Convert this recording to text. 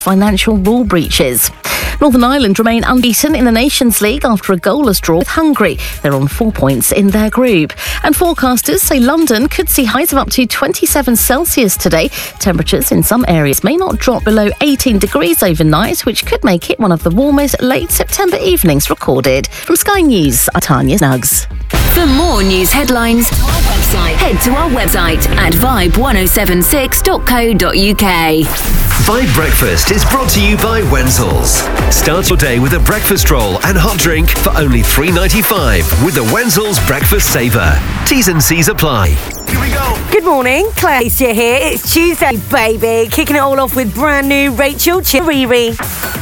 financial rule breaches. Northern Ireland remain unbeaten in the Nations League after a goalless draw with Hungary. They're on 4 points in their group. And forecasters say London could see highs of up to 27 Celsius today. Temperatures in some areas may not drop below 18 degrees overnight, which could make it one of the warmest late September evenings recorded. From Sky News, I'm Tanya Snuggs. For more news headlines, head to our website at vibe1076.co.uk. Vibe Breakfast is brought to you by Wenzels. Start your day with a breakfast roll and hot drink for only $3.95 with the Wenzels Breakfast Saver. T's and C's apply. Here we go. Good morning, Claire here. It's Tuesday, baby. Kicking it all off with brand new Rachel Chiriri.